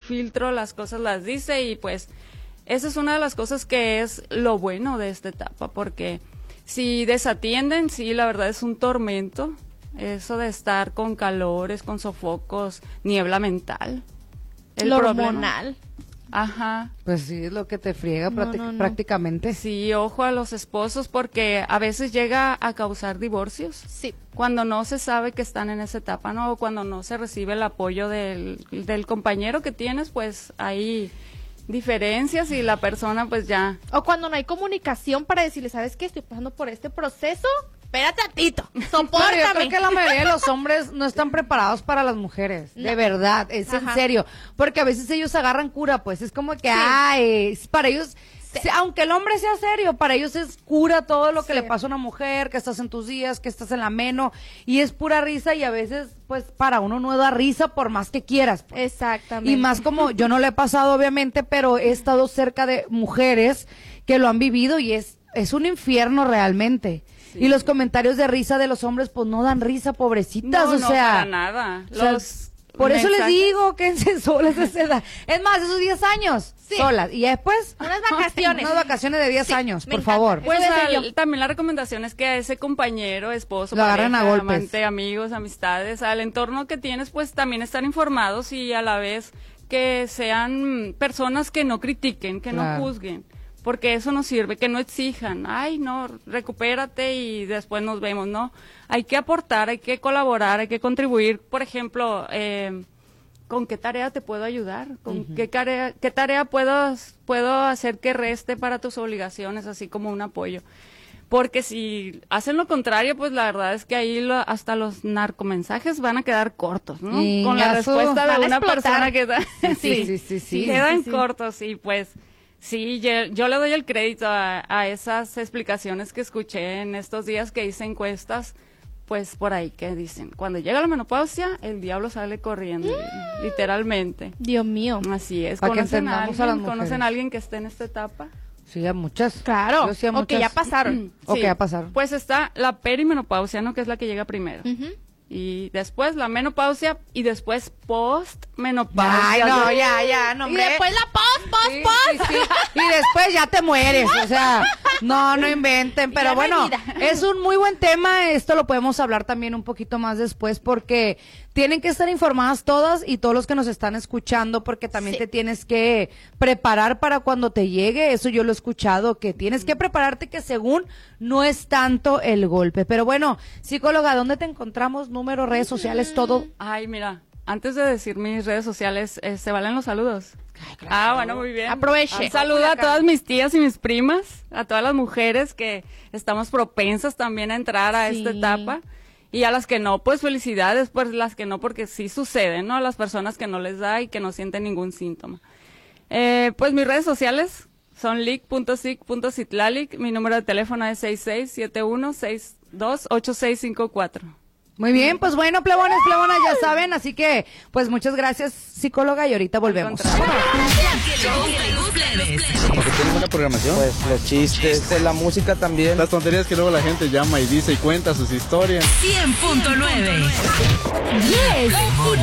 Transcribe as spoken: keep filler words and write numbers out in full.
filtro las cosas las dice y pues esa es una de las cosas que es lo bueno de esta etapa, porque si desatienden, sí, la verdad es un tormento, eso de estar con calores, con sofocos, niebla mental. El hormonal. Ajá. Pues sí, es lo que te friega No, no, no. prácticamente. Sí, ojo a los esposos porque a veces llega a causar divorcios. Sí. Cuando no se sabe que están en esa etapa, ¿no? O cuando no se recibe el apoyo del, del compañero que tienes, pues hay diferencias y la persona pues ya... O cuando no hay comunicación para decirle, ¿sabes qué? Estoy pasando por este proceso. Espérate tantito, sopórtame. Pero yo creo que la mayoría de los hombres no están preparados para las mujeres, No. de verdad, es Ajá. en serio, porque a veces ellos agarran cura, pues es como que, Sí. ay, para ellos, Sí. si- aunque el hombre sea serio, para ellos es cura todo lo que Sí. le pasa a una mujer, que estás en tus días, que estás en la meno, y es pura risa y a veces, pues para uno no da risa por más que quieras. Pues. Exactamente. Y más como, yo no le he pasado obviamente, pero he estado cerca de mujeres que lo han vivido y es, es un infierno realmente. Sí. Y los comentarios de risa de los hombres, pues no dan risa, pobrecitas, No, o no, sea. para nada. o sea, Los por eso les mensajes- digo, quédense solas a esa edad. Es más, esos diez años, Sí. solas. Y después, Unas vacaciones. unas vacaciones de diez Sí, años, me por encanta. favor. Pues, Pues Eso decía al- yo. también la recomendación es que a ese compañero, esposo, Lo agarran pareja, a golpes. amante, amigos, amistades, al entorno que tienes, pues también estar informados y a la vez que sean personas que no critiquen, que Claro. no juzguen, porque eso no sirve, que no exijan, ay, no, recupérate y después nos vemos, no. Hay que aportar, hay que colaborar, hay que contribuir, por ejemplo, eh, ¿con qué tarea te puedo ayudar? ¿Con qué tarea, qué tarea puedo, puedo hacer que reste para tus obligaciones, así como un apoyo? Porque si hacen lo contrario, pues la verdad es que ahí lo- hasta los narcomensajes van a quedar cortos, ¿no? Y Con la a su- respuesta van de a una explotar. persona que está... Sí, sí, sí, sí. Quedan sí, sí. cortos y pues... Sí, yo, yo le doy el crédito a, a esas explicaciones que escuché en estos días que hice encuestas, pues por ahí que dicen, cuando llega la menopausia, el diablo sale corriendo, literalmente. Dios mío. Así es. Para que ¿Conocen a, entendamos a alguien, las ¿Conocen mujeres. a alguien que esté en esta etapa? Sí, a muchas. Claro. Yo sí a O que muchas. ya pasaron. O Sí. que ya pasaron. Pues está la perimenopausia, ¿no? Que es la que llega primero. Ujú. Y después la menopausia y después postmenopausia. Ay, no, ya, ya, no, Y hombre. después la post, post, Sí, post. sí, sí. Y después ya te mueres, o sea, no, no inventen, pero Ya no hay bueno, vida. es un muy buen tema, esto lo podemos hablar también un poquito más después porque tienen que estar informadas todas y todos los que nos están escuchando porque también Sí. te tienes que preparar para cuando te llegue, eso yo lo he escuchado, que tienes que prepararte que según no es tanto el golpe, pero bueno, psicóloga, ¿dónde te encontramos? Número, redes sociales, todo. Ay, mira, antes de decir mis redes sociales, eh, ¿se valen los saludos? Ah, bueno, muy bien. Aproveche. Un saludo a todas mis tías y mis primas, a todas las mujeres que estamos propensas también a entrar a Sí. esta etapa. Y a las que no, pues felicidades, pues las que no, porque sí sucede, ¿no? A las personas que no les da y que no sienten ningún síntoma. Eh, pues mis redes sociales son lic punto sic punto citlalic, mi número de teléfono es seis seis siete uno seis dos ocho seis cinco cuatro. Muy bien, pues bueno, plebones, plebonas, ya saben, así que, pues muchas gracias, psicóloga, y ahorita volvemos. Porque tiene buena programación. Pues los chistes, pues, la música también. Las tonterías que luego la gente llama y dice y cuenta sus historias. cien punto nueve. Yes.